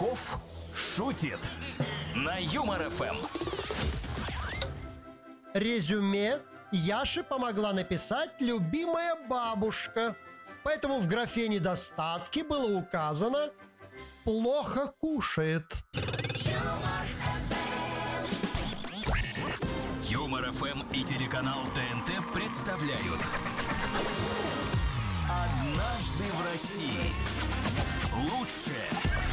Кулаков шутит на Юмор ФМ. Резюме Яше помогла написать любимая бабушка. Поэтому в графе «Недостатки» было указано «плохо кушает». Юмор ФМ и телеканал ТНТ представляют «Однажды в России». Лучшее.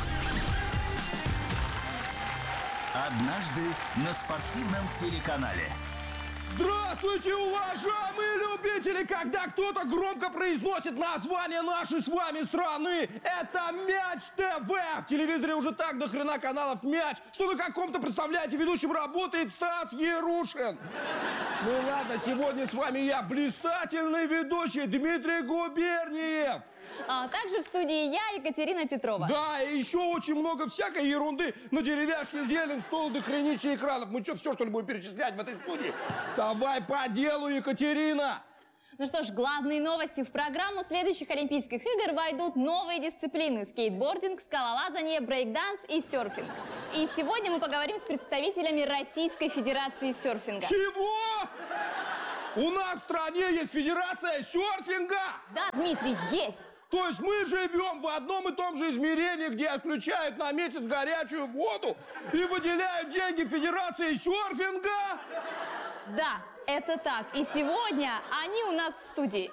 Однажды на спортивном телеканале. Здравствуйте, уважаемые любители! Когда кто-то громко произносит название нашей с вами страны, это Мяч ТВ! В телевизоре уже так до хрена каналов Мяч, что на каком-то, представляете, ведущем работает Стас Ярушин. Ну ладно, сегодня с вами я, блистательный ведущий Дмитрий Губерниев. А также в студии я, Екатерина Петрова. Да, и еще очень много всякой ерунды. На деревяшке зелень, стол до хренища экранов. Мы что, все, что ли, будем перечислять в этой студии? Давай по делу, Екатерина! Ну что ж, главные новости. В программу следующих Олимпийских игр войдут новые дисциплины: скейтбординг, скалолазание, брейкданс и серфинг. И сегодня мы поговорим с представителями Российской Федерации серфинга. Чего? У нас в стране есть Федерация серфинга? Да, Дмитрий, есть! То есть мы живем в одном и том же измерении, где отключают на месяц горячую воду и выделяют деньги Федерации серфинга? Да, это так. И сегодня они у нас в студии.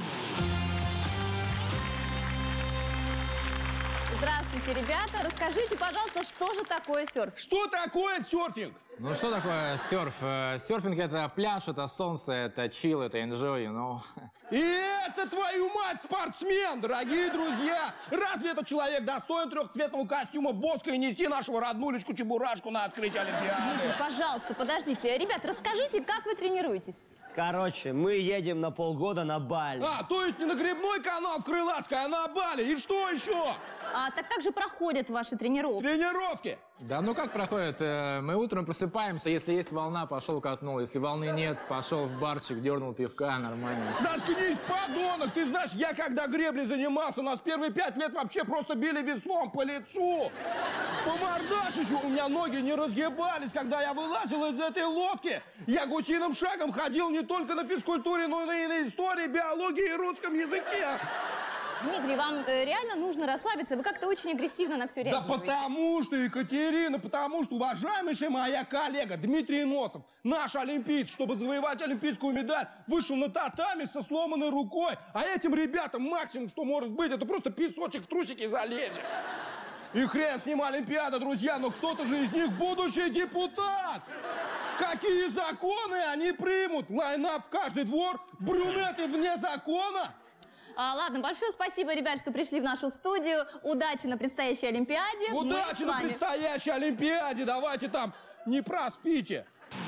Здравствуйте, ребята. Расскажите, пожалуйста, что же такое серф? Что такое серфинг? Ну что такое серф? Серфинг — это пляж, это солнце, это чил, это enjoy, you know. И это, твою мать, спортсмен, дорогие друзья! Разве этот человек достоин трехцветного костюма Боска и нести нашего роднулечку-чебурашку на открытие Олимпиады? Дмитрий, пожалуйста, подождите. Ребят, расскажите, как вы тренируетесь? Короче, мы едем на полгода на Бали. То есть не на грибной канал в Крылатской, а на Бали. И что еще? Так как же проходят ваши тренировки? Тренировки. Да, ну как проходит? Мы утром просыпаемся, если есть волна, пошел катнул. Если волны нет, пошел в барчик, дернул пивка, нормально. Заткнись, подонок! Ты знаешь, я когда греблей занимался, нас первые 5 лет вообще просто били веслом по лицу. По мордашищу у меня ноги не разгибались, когда я вылазил из этой лодки. Я гусиным шагом ходил не только на физкультуре, но и на истории, биологии и русском языке. Дмитрий, вам реально нужно расслабиться? Вы как-то очень агрессивно на все реагируете. Да потому что, Екатерина, потому что уважаемейшая моя коллега Дмитрий Носов, наш олимпиец, чтобы завоевать олимпийскую медаль, вышел на татами со сломанной рукой. А этим ребятам максимум, что может быть, это просто песочек в трусики залезет. И хрен с ним Олимпиада, друзья, но кто-то же из них будущий депутат. Какие законы они примут? Лайнап в каждый двор, брюнеты вне закона? Ладно, большое спасибо, ребят, что пришли в нашу студию. Удачи на предстоящей Олимпиаде. Удачи на предстоящей Олимпиаде. Давайте там не проспите.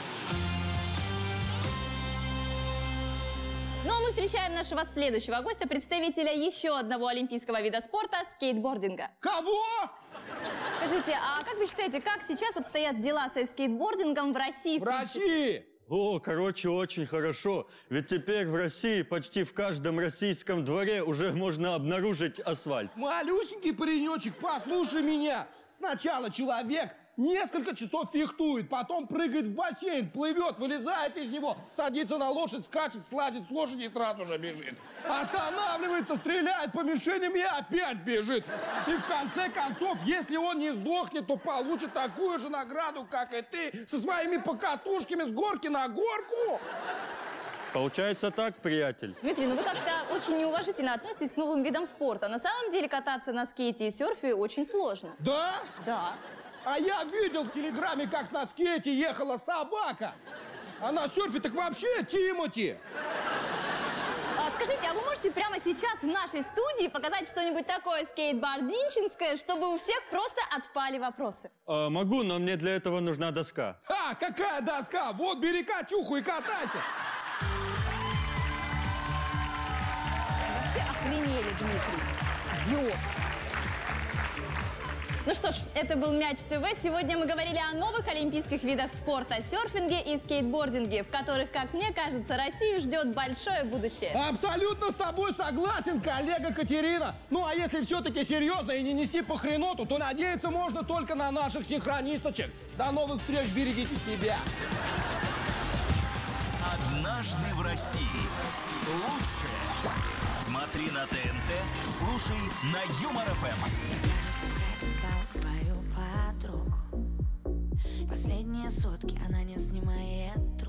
Ну а мы встречаем нашего следующего гостя, представителя еще одного олимпийского вида спорта – скейтбординга. Кого? Скажите, а как вы считаете, как сейчас обстоят дела со скейтбордингом в России? В России! Короче, очень хорошо. Ведь теперь в России почти в каждом российском дворе уже можно обнаружить асфальт. Малюсенький паренечек, послушай меня. Сначала человек несколько часов фехтует, потом прыгает в бассейн, плывет, вылезает из него, садится на лошадь, скачет, слазит с лошади и сразу же бежит. Останавливается, стреляет по мишеням и опять бежит. И в конце концов, если он не сдохнет, то получит такую же награду, как и ты, со своими покатушками с горки на горку. Получается так, приятель? Дмитрий, ну вы как-то очень неуважительно относитесь к новым видам спорта. На самом деле кататься на скейте и серфе очень сложно. Да? Да. А я видел в телеграме, как на скейте ехала собака. А на серфе так вообще Тимоти. Скажите, а вы можете прямо сейчас в нашей студии показать что-нибудь такое скейтбординчинское, чтобы у всех просто отпали вопросы? Могу, но мне для этого нужна доска. Какая доска? Вот, бери Катюху и катайся. Вообще охренели, Дмитрий. Идиот. Ну что ж, это был Мяч ТВ. Сегодня мы говорили о новых олимпийских видах спорта – серфинге и скейтбординге, в которых, как мне кажется, Россию ждет большое будущее. Абсолютно с тобой согласен, коллега Катерина. Ну а если все-таки серьезно и не нести по хреноту, то надеяться можно только на наших синхронисточек. До новых встреч, берегите себя. Однажды в России. Лучше смотри на ТНТ, слушай на Юмор ФМ. Стал свою подругу. Последние сутки она не снимает